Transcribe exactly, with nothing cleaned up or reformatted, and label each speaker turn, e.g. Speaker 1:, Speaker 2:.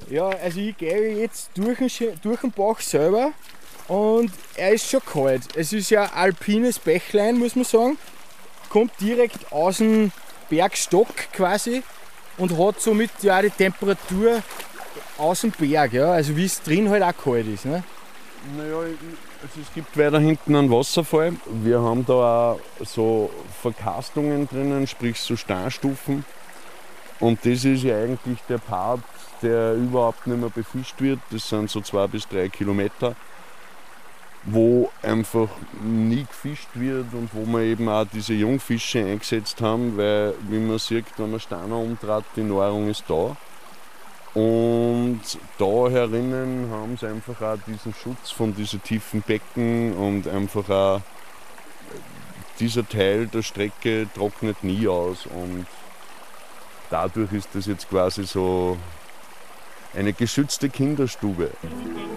Speaker 1: Ja, also ich gehe jetzt durch den, Sch- durch den Bach selber und er ist schon kalt. Es ist ja ein alpines Bächlein, muss man sagen. Kommt direkt aus dem Bergstock quasi und hat somit ja auch die Temperatur aus dem Berg, ja. Also wie es drin halt auch kalt ist. Ne?
Speaker 2: Naja, also es gibt weiter hinten einen Wasserfall. Wir haben da auch so Verkastungen drinnen, sprich so Steinstufen. Und das ist ja eigentlich der Part, der überhaupt nicht mehr befischt wird. Das sind so zwei bis drei Kilometer, wo einfach nie gefischt wird und wo wir eben auch diese Jungfische eingesetzt haben, weil, wie man sieht, wenn man Steine umdreht, die Nahrung ist da. Und da herinnen haben sie einfach auch diesen Schutz von diesen tiefen Becken und einfach auch dieser Teil der Strecke trocknet nie aus. Und dadurch ist das jetzt quasi so eine geschützte Kinderstube.